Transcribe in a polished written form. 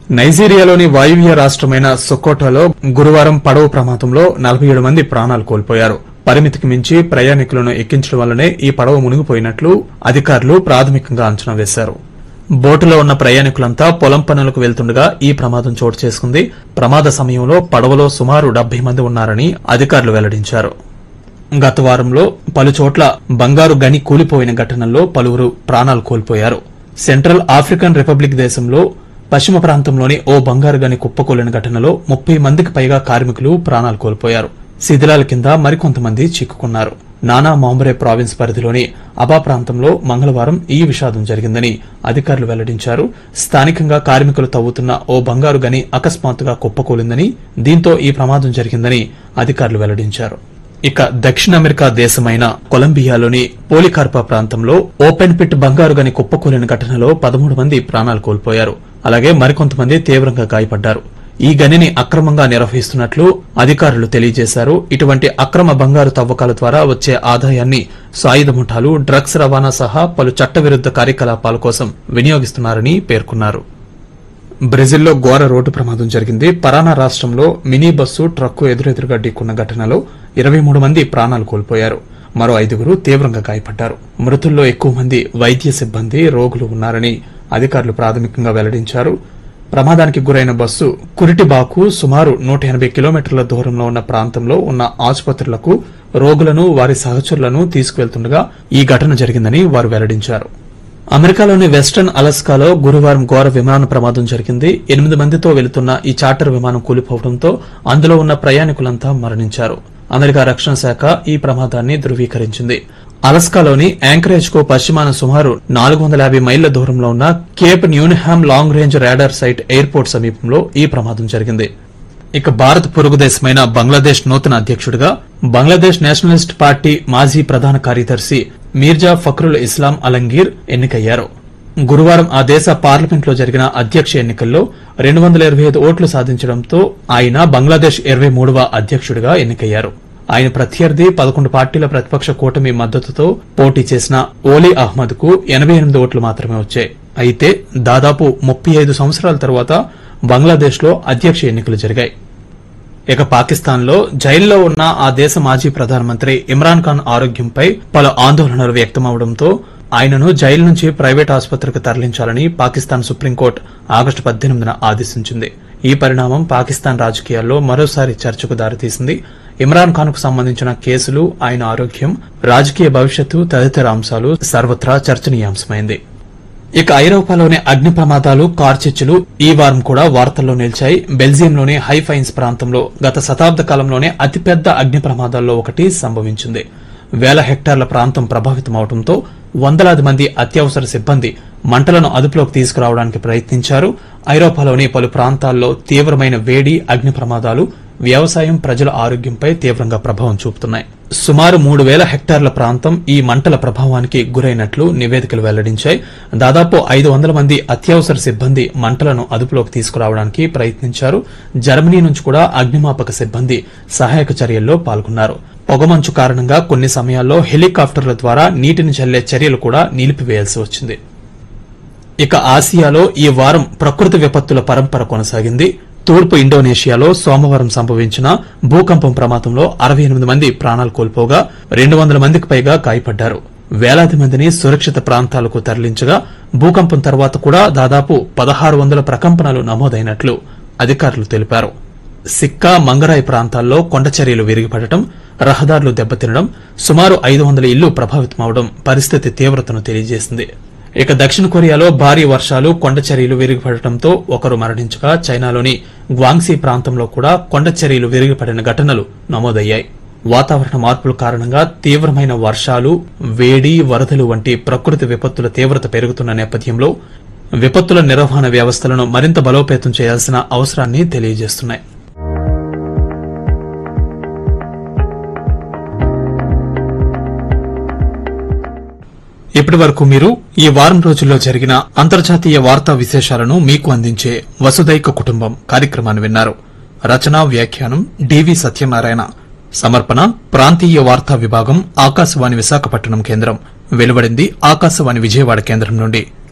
నైజీరియాలోని వాయువ్య రాష్టమైన సొకోటోలో గురువారం పడవ ప్రమాదంలో 47 మంది ప్రాణాలు కోల్పోయారు. పరిమితికి మించి ప్రయాణికులను ఎక్కించడం వల్లనే ఈ పడవ మునిగిపోయినట్లు అధికారులు ప్రాథమికంగా అంచనా వేశారు. బోటులో ఉన్న ప్రయాణికులంతా పొలం పనులకు వెళ్తుండగా ఈ ప్రమాదం చోటు చేసుకుంది. ప్రమాద సమయంలో పడవలో సుమారు 70 మంది ఉన్నారని అధికారులు వెల్లడించారు. గత వారంలో పలుచోట్ల బంగారు గని కూలిపోయిన ఘటనల్లో పలువురు ప్రాణాలు కోల్పోయారు. సెంట్రల్ ఆఫ్రికన్ రిపబ్లిక్ దేశంలో పశ్చిమ ప్రాంతంలోని ఓ బంగారు గని కుప్పకూలిన ఘటనలో 30 మందికి పైగా కార్మికులు ప్రాణాలు కోల్పోయారు. శిథిలాల కింద మరికొంతమంది చిక్కుకున్నారు. నానా మాంబరే ప్రావిన్స్ పరిధిలోని అబా ప్రాంతంలో మంగళవారం ఈ విషాదం జరిగిందని అధికారులు వెల్లడించారు. స్థానికంగా కార్మికులు తవ్వుతున్న ఓ బంగారు గని అకస్మాత్తుగా కుప్పకూలిందని, దీంతో ఈ ప్రమాదం జరిగిందని అధికారులు వెల్లడించారు. ఇక దక్షిణ అమెరికా దేశమైన కొలంబియాలోని పోలికార్పా ప్రాంతంలో ఓపెన్ పిట్ బంగారు గని కుప్పకూలిన ఘటనలో 13 మంది ప్రాణాలు కోల్పోయారు. అలాగే మరికొంతమంది తీవ్రంగా గాయపడ్డారు. ఈ గనిని అక్రమంగా నిర్వహిస్తున్నట్లు అధికారులు తెలియజేశారు. ఇటువంటి అక్రమ బంగారు తవ్వకాల ద్వారా వచ్చే ఆదాయాన్ని సాయుధ ముఠాలు, డ్రగ్స్ రవాణా సహా పలు చట్టవిరుద్ద కార్యకలాపాల కోసం వినియోగిస్తున్నారని పేర్కొన్నారు. బ్రెజిల్లో ఘోర రోడ్డు ప్రమాదం జరిగింది. పరానా రాష్టంలో మినీ బస్సు ట్రక్కు ఎదురెదురుగా ఢీకొన్న ఘటనలో 23 మంది ప్రాణాలు కోల్పోయారు. మరో 5గురు తీవ్రంగా గాయపడ్డారు. మృతుల్లో ఎక్కువ మంది వైద్య సిబ్బంది, రోగులు ఉన్నారని అధికారులు ప్రాథమికంగా వెల్లడించారు. ప్రమాదానికి గురైన బస్సు కురిటిబాకు సుమారు 180 కిలోమీటర్ల దూరంలో ఉన్న ప్రాంతంలో ఉన్న ఆసుపత్రులకు రోగులను, వారి సహచరులను తీసుకువెళ్తుండగా ఈ ఘటన జరిగిందని వారు వెల్లడించారు. అమెరికాలోని వెస్టర్న్ అలాస్కాలో గురువారం ఘోర విమాన ప్రమాదం జరిగింది. 8 మందితో వెళుతున్న ఈ చార్టర్ విమానం కూలిపోవడంతో అందులో ఉన్న ప్రయాణికులంతా మరణించారు. అమెరికా రక్షణ శాఖ ఈ ప్రమాదాన్ని ధృవీకరించింది. అలాస్కాలోని యాంకరేజ్ కు పశ్చిమాన సుమారు 450 మైళ్ల దూరంలో ఉన్న Cape న్యూన్హామ్ long range radar site airport సమీపంలో ఈ ప్రమాదం జరిగింది. ఇక భారత్ పొరుగు దేశమైన బంగ్లాదేశ్ నూతన అధ్యకుడిగా బంగ్లాదేశ్ నేషనలిస్ట్ పార్టీ మాజీ ప్రధాన కార్యదర్శి మీర్జా ఫక్రుల్ ఇస్లాం అలంగీర్ ఎన్నికయ్యారు. గురువారం ఆ దేశ పార్లమెంట్లో జరిగిన అధ్యక్ష ఎన్నికల్లో 225 ఓట్లు సాధించడంతో ఆయన బంగ్లాదేశ్ 23వ అధ్యకుడిగా ఎన్నికయ్యారు. ఆయన ప్రత్యర్థి 11 పార్టీల ప్రతిపక్ష కూటమి మద్దతుతో పోటీ చేసిన ఓలీ అహ్మద్ కు 88 ఓట్లు మాత్రమే వచ్చాయి. అయితే దాదాపు 35 సంవత్సరాల తర్వాత బంగ్లాదేశ్ లో అధ్యక్ష ఎన్నికలు జరిగాయి. ఇక పాకిస్తాన్లో జైల్లో ఉన్న ఆ దేశ మాజీ ప్రధానమంత్రి ఇమ్రాన్ ఖాన్ ఆరోగ్యంపై పలు ఆందోళనలు వ్యక్తమవడంతో ఆయనను జైలు నుంచి ప్రైవేట్ ఆసుపత్రికి తరలించాలని పాకిస్తాన్ సుప్రీంకోర్టు ఆగస్టు 18న ఆదేశించింది. ఈ పరిణామం పాకిస్తాన్ రాజకీయాల్లో మరోసారి చర్చకు దారితీసింది. ఇమ్రాన్ ఖాన్ కు సంబంధించిన కేసులు, ఆయన ఆరోగ్యం, రాజకీయ భవిష్యత్తు తదితర అంశాలు సర్వత్రా చర్చనీయాంశమైంది. ఇక ఐరోపాలోని అగ్ని ప్రమాదాలు, కార్చిచ్చులు ఈ వారం కూడా వార్తల్లో నిలిచాయి. బెల్జియంలోని హైఫైన్స్ ప్రాంతంలో గత శతాబ్ద కాలంలోనే అతిపెద్ద అగ్ని ప్రమాదాల్లో ఒకటి సంభవించింది. వేల హెక్టార్ల ప్రాంతం ప్రభావితమవడంతో వందలాది మంది అత్యవసర సిబ్బంది మంటలను అదుపులోకి తీసుకురావడానికి ప్రయత్నించారు. ఐరోపాలోని పలు ప్రాంతాల్లో తీవ్రమైన వేడి, అగ్ని ప్రమాదాలు వ్యవసాయం, ప్రజల ఆరోగ్యంపై తీవ్రంగా ప్రభావం చూపుతున్నాయి. సుమారు 3000 హెక్టార్ల ప్రాంతం ఈ మంటల ప్రభావానికి గురైనట్లు నివేదికలు వెల్లడించాయి. దాదాపు 500 మంది అత్యవసర సిబ్బంది మంటలను అదుపులోకి తీసుకురావడానికి ప్రయత్నించారు. జర్మనీ నుంచి కూడా అగ్నిమాపక సిబ్బంది సహాయక చర్యల్లో పాల్గొన్నారు. పొగమంచు కారణంగా కొన్ని సమయాల్లో హెలికాప్టర్ల ద్వారా నీటిని చల్లే చర్యలు కూడా నిలిపివేయాల్సి వచ్చింది. ఇక ఆసియాలో ఈ వారం ప్రకృతి విపత్తుల పరంపర కొనసాగింది. తూర్పు ఇండోనేషియాలో సోమవారం సంభవించిన భూకంపం ప్రమాదంలో 68 మంది ప్రాణాలు కోల్పోగా 200 మందికి పైగా గాయపడ్డారు. వేలాది మందిని సురక్షిత ప్రాంతాలకు తరలించగా భూకంపం తర్వాత కూడా దాదాపు 1600 ప్రకంపనలు నమోదైనట్లు అధికారులు తెలిపారు. సిక్కా, మంగరాయ్ ప్రాంతాల్లో కొండచర్యలు విరిగిపడటం, రహదారులు దెబ్బతినడం, సుమారు 500 ఇళ్లు ప్రభావితమవడం పరిస్థితి తీవ్రతను తెలియజేసింది. ఇక దక్షిణ కొరియాలో భారీ వర్షాలు, కొండచర్యలు విరిగిపడటంతో ఒకరు మరణించగా చైనాలోని గ్వాంగ్సీ ప్రాంతంలో కూడా కొండచర్యలు విరిగిపడిన ఘటనలు నమోదయ్యాయి. వాతావరణ మార్పుల కారణంగా తీవ్రమైన వర్షాలు, వేడి, వరదలు వంటి ప్రకృతి విపత్తుల తీవ్రత పెరుగుతున్న నేపథ్యంలో విపత్తుల నిర్వహణ వ్యవస్థలను మరింత బలోపేతం చేయాల్సిన అవసరాన్ని తెలియజేస్తున్నాయి. ఇప్పటి వరకు మీరు ఈ వారం రోజుల్లో జరిగిన అంతర్జాతీయ వార్తా విశేషాలను మీకు అందించే వసుదైక కుటుంబం కార్యక్రమాన్ని విన్నారు. రచనా, వ్యాఖ్యానం డివి సత్యనారాయణ. సమర్పణ ప్రాంతీయ వార్తా విభాగం, ఆకాశవాణి విశాఖపట్నం కేంద్రం. వెలువడింది ఆకాశవాణి విజయవాడ కేంద్రం నుండి.